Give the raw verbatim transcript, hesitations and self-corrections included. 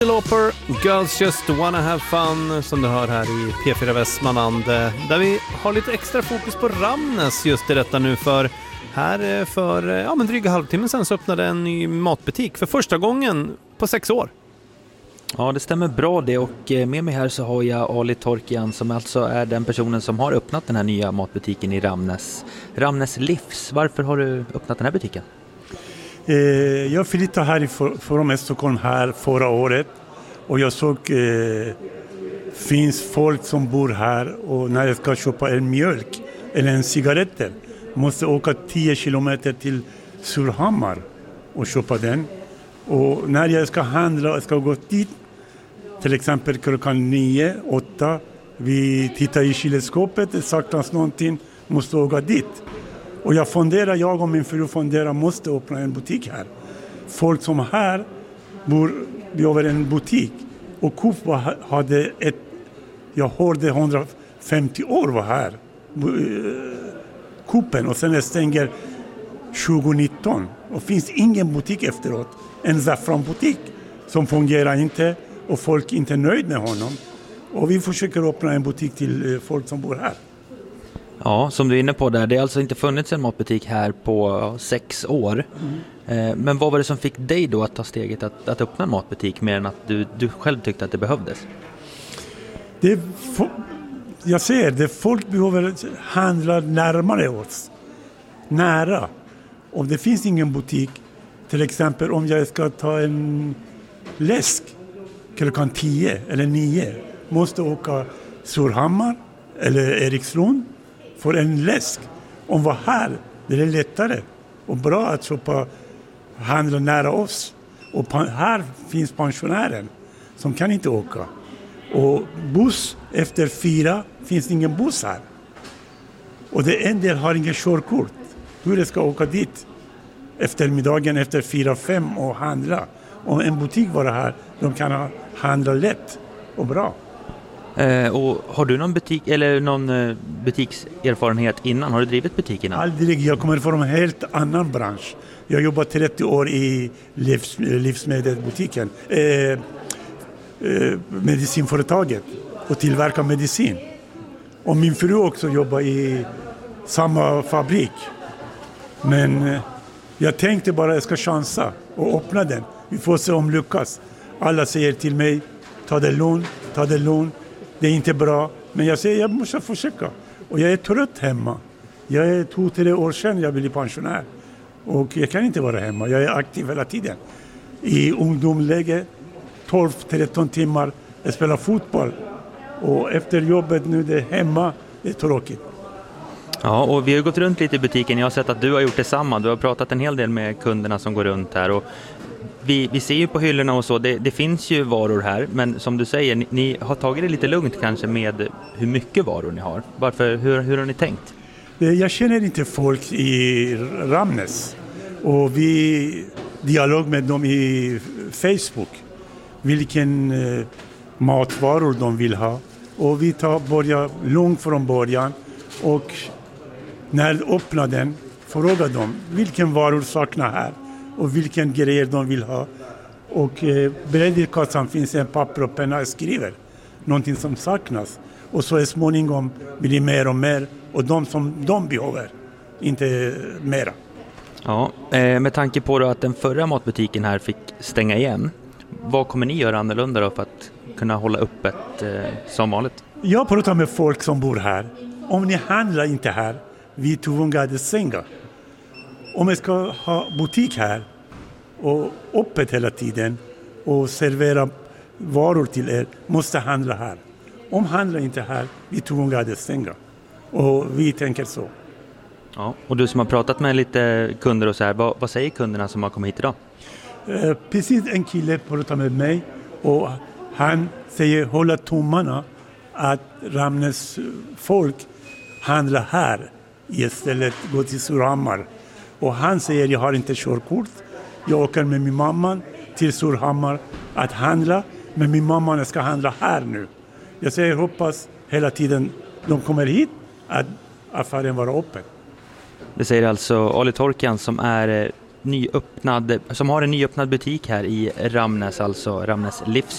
Loper, Girls Just Wanna Have Fun, som du hör här i P fyra Västmanland, där vi har lite extra fokus på Ramnäs just i detta nu, för här för ja, men dryga halvtimmen sedan så öppnade en ny matbutik för första gången på sex år. Ja, det stämmer bra det, och med mig här så har jag Ali Torkian som alltså är den personen som har öppnat den här nya matbutiken i Ramnäs. Ramnäs Livs, varför har du öppnat den här butiken? Eh, jag flyttade här från Stockholm här förra året och jag såg eh, finns folk som bor här, och när jag ska köpa en mjölk eller en cigaretter måste åka tio kilometer till Surhammar och köpa den. Och när jag ska handla och ska gå dit, till exempel klockan nio, åtta, vi tittar i kylskåpet, det saknas någonting, måste åka dit. Och jag funderar, jag och min fru funderar, måste öppna en butik här. Folk som här bor över en butik. Och Coop hade ett, jag hörde hundrafemtio år var här. Coopen, och sen stänger tjugonitton. Och finns ingen butik efteråt. En Zafran-butik som fungerar inte och folk är inte nöjd med honom. Och vi försöker öppna en butik till folk som bor här. Ja, som du är inne på där, det har alltså inte funnits en matbutik här på sex år. Mm. Men vad var det som fick dig då att ta steget att, att öppna en matbutik, mer än att du, du själv tyckte att det behövdes? Det, jag ser det, folk behöver handla närmare oss. Nära. Om det finns ingen butik, till exempel om jag ska ta en läsk klockan tio eller nio, måste åka Surhammar eller Erikslund för en läsk. Om var här, det är lättare och bra att köpa, handla nära oss. Och här finns pensionären som kan inte åka. Och buss efter fyra finns ingen buss här. Och det en del har ingen körkort. Hur det ska åka dit eftermiddagen efter fyra, fem och handla. Om en butik var här, de kan handla lätt och bra. Eh, och har du någon butik eller någon eh, butikserfarenhet innan? Har du drivit butik innan? Aldrig, jag kommer från en helt annan bransch. Jag har jobbat trettio år i livs, livsmedelsbutiken, eh, eh, medicinföretaget, och tillverkar medicin. Och min fru också jobbar i samma fabrik. Men eh, jag tänkte bara att jag ska chansa och öppna den. Vi får se om lyckas. Alla säger till mig, ta det lugnt, ta det lugnt. Det är inte bra, men jag säger jag måste försöka. Och jag är trött hemma. Jag är två, tre år sedan jag blev pensionär. Och jag kan inte vara hemma. Jag är aktiv hela tiden. I ungdomsläge, tolv till tretton timmar. Jag spelar fotboll. Och efter jobbet nu, det är hemma. Det är tråkigt. Ja, och vi har gått runt lite i butiken. Jag har sett att du har gjort detsamma. Du har pratat en hel del med kunderna som går runt här. Och vi, vi ser ju på hyllorna och så. Det, det finns ju varor här. Men som du säger, ni, ni har tagit det lite lugnt kanske med hur mycket varor ni har. Varför, hur, hur har ni tänkt? Jag känner inte folk i Ramnäs. Och vi dialog med dem i Facebook. Vilken eh, matvaror de vill ha. Och vi tar börja lugnt från början. Och när de öppnar den, frågar dem vilken varor saknar här. Och vilken grejer de vill ha. Och eh, bredvid kassan finns en papper och penna och skriver. Någonting som saknas. Och så är småningom blir det mer och mer. Och de som de behöver, inte mera. Ja, eh, med tanke på då att den förra matbutiken här fick stänga igen. Vad kommer ni göra annorlunda då för att kunna hålla öppet eh, som vanligt? Jag pratar med folk som bor här. Om ni handlar inte här, vi tvunga att stänga. Om vi ska ha butik här och öppet hela tiden och servera varor till er, måste handla här. Om handlar inte här, vi tvunga att stänga. Och vi tänker så. Ja, och du som har pratat med lite kunder och så här, vad, vad säger kunderna som har kommit hit idag? Eh, precis en kille pratar med mig och han säger hålla tummarna att Ramnäs folk handlar här istället gå till Surhammar. Och han säger jag har inte körkort. Jag åker med min mamma till Surhammar att handla, men min mamma ska handla här nu. Jag säger hoppas hela tiden de kommer hit att affären vara öppen. Det säger alltså Ali Torkian som är nyöppnad, som har en nyöppnad butik här i Ramnäs, alltså Ramnäs Livs.